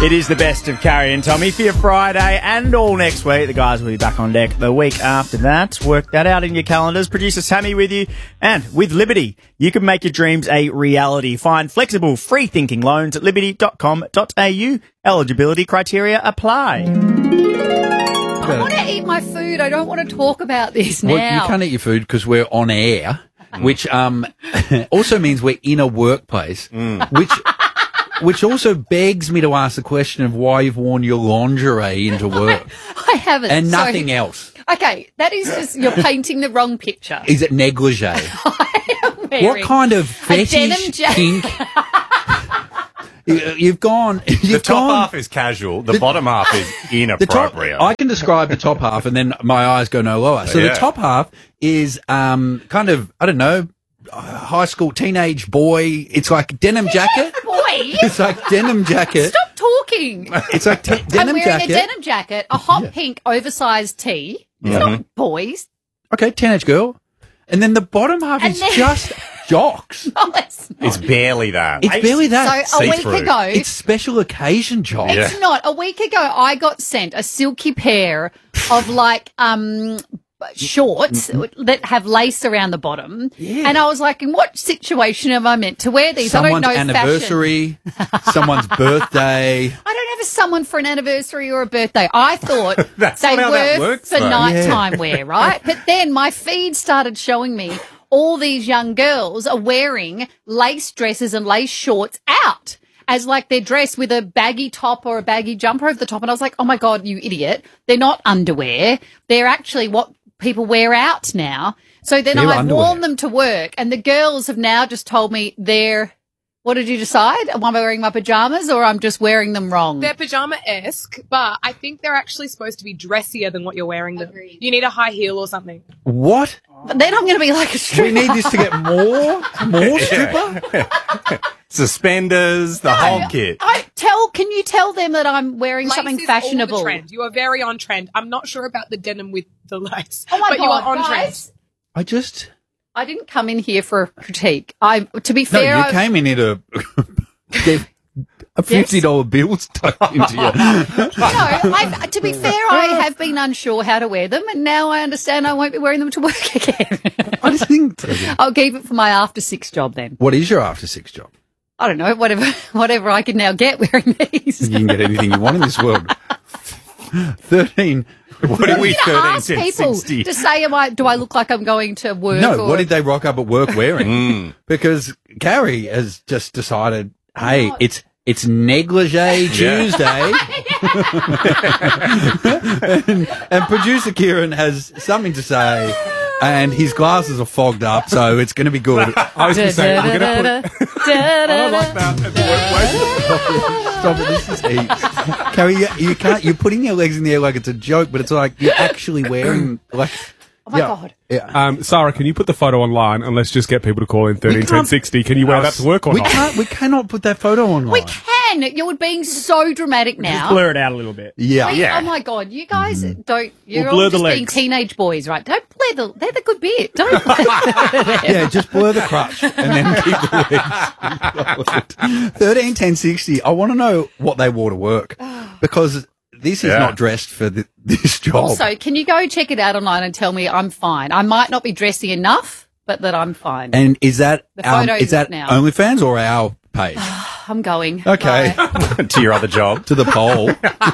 It is the best of Carrie and Tommy for your Friday and all next week. The guys will be back on deck the week after that. Work that out in your calendars. Producer Sammy with you. And with Liberty, you can make your dreams a reality. Find flexible, free-thinking loans at liberty.com.au. Eligibility criteria apply. I want to eat my food. I don't want to talk about this now. Well, you can't eat your food because we're on air, which also means we're in a workplace, which also begs me to ask the question of why you've worn your lingerie into work. I haven't. And nothing else. Okay, that is just, you're painting the wrong picture. Is it negligee? I am wearing What kind of denim fetish jacket. kink? You've gone. The top half is casual. The bottom half is inappropriate. I can describe the top half, and then my eyes go no lower. So the top half is kind of, I don't know, high school teenage boy. It's like denim jacket. Boy, It's like denim jacket. stop talking. It's like I'm denim wearing jacket. a denim jacket, a hot pink oversized tee. It's not boys. Okay, teenage girl. And then the bottom half And is then- just jocks. Oh, it's not. It's barely that. It's barely that. So a week See-through. ago, It's special occasion jocks. Yeah. it's not. A week ago, I got sent a silky pair of like shorts that have lace around the bottom, and I was like, "In what situation am I meant to wear these? I Someone's don't know anniversary, someone's birthday. fashion. I don't have a someone for an anniversary or a birthday. I thought That's they not how that were works, for though. nighttime wear, right? But then my feed started showing me all these young girls are wearing lace dresses and lace shorts out as like they're dressed with a baggy top or a baggy jumper over the top. And I was like, oh my God, you idiot. They're not underwear. They're actually what people wear out now. So then They're I've underwear. worn them to work, and the girls have now just told me what did you decide? Am I wearing my pajamas or I'm just wearing them wrong? They're pajama-esque, but I think they're actually supposed to be dressier than what you're wearing them. Agreed. You need a high heel or something. What? But then I'm going to be like a We stripper. need this to get more stripper? Suspenders, the whole kit. Can you tell them that I'm wearing something Lace is all fashionable? the trend. You are very on trend. I'm not sure about the denim with the lace, Oh my but God, you are on guys. trend. I didn't come in here for a critique. To be No, fair, you came in here to get a $50 bill stuck into you. to be fair, I have been unsure how to wear them, and now I understand I won't be wearing them to work again. I just think. I'll keep it for my after six job then. What is your after six job? I don't know, whatever I can now get wearing these. You can get anything you want in this world. 13. What are we, 13, Ask 10, people 60? to say, do I look like I'm going to work? No, or- what did they rock up at work wearing? Because Carrie has just decided, hey, it's negligee Tuesday. and producer Kieran has something to say, and his glasses are fogged up, so it's going to be good. I was going to say, we're going to put... I don't like that. Stop it, this is heaps. Carrie, you can't, you're putting your legs in the air like it's a joke, but it's like you're actually wearing, like... Oh my God. Yeah. Sarah, can you put the photo online and let's just get people to call in 13 10 60? Can you wear that to work or not? We cannot put that photo online. We can. You're being so dramatic now. Just blur it out a little bit. Yeah. Oh my God, you guys don't. You're We'll blur all the just being legs. teenage boys, right? Don't blur they're the good bit. Don't blur Yeah, just blur the crutch and then keep the legs. 13, 10, 60. I want to know what they wore to work because this is not dressed for this job. Also, can you go check it out online and tell me I'm fine? I might not be dressy enough, but that I'm fine. And is that The photo's is that now. OnlyFans or our page? I'm going. Okay, Bye. To your other job. to the poll.